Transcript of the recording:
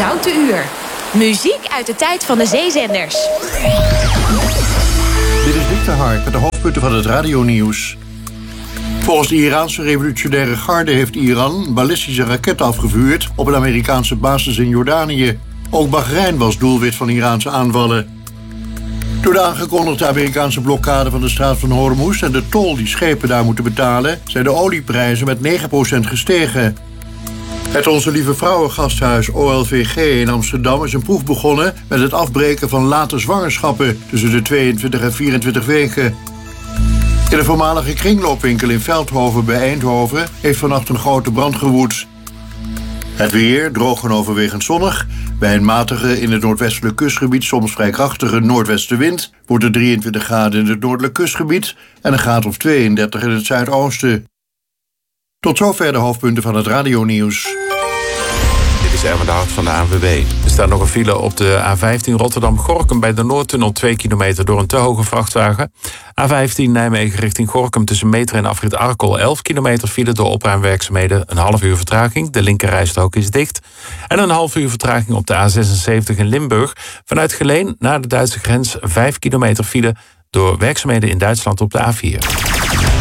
Zoute Uur. Muziek uit de tijd van de zeezenders. Dit is Dick de Hark met de hoofdpunten van het radionieuws. Volgens de Iraanse revolutionaire garde heeft Iran een ballistische raket afgevuurd op een Amerikaanse basis in Jordanië. Ook Bahrein was doelwit van Iraanse aanvallen. Door de aangekondigde Amerikaanse blokkade van de straat van Hormuz en de tol die schepen daar moeten betalen, zijn de olieprijzen met 9% gestegen. Het Onze Lieve Vrouwengasthuis OLVG in Amsterdam is een proef begonnen met het afbreken van late zwangerschappen tussen de 22 en 24 weken. In de voormalige kringloopwinkel in Veldhoven bij Eindhoven heeft vannacht een grote brand gewoed. Het weer, droog en overwegend zonnig. Bij een matige in het noordwestelijk kustgebied soms vrij krachtige noordwestenwind wordt het 23 graden in het noordelijk kustgebied en een graad of 32 in het zuidoosten. Tot zover de hoofdpunten van het radionieuws. Dit is Erwin de Hart van de ANWB. Er staat nog een file op de A15 Rotterdam-Gorkum bij de Noordtunnel 2 kilometer door een te hoge vrachtwagen. A15 Nijmegen richting Gorkum tussen Meter en afrit Arkel 11 kilometer file door opruimwerkzaamheden. Een half uur vertraging, de linkerrijstrook is dicht. En een half uur vertraging op de A76 in Limburg. Vanuit Geleen naar de Duitse grens 5 kilometer file door werkzaamheden in Duitsland op de A4.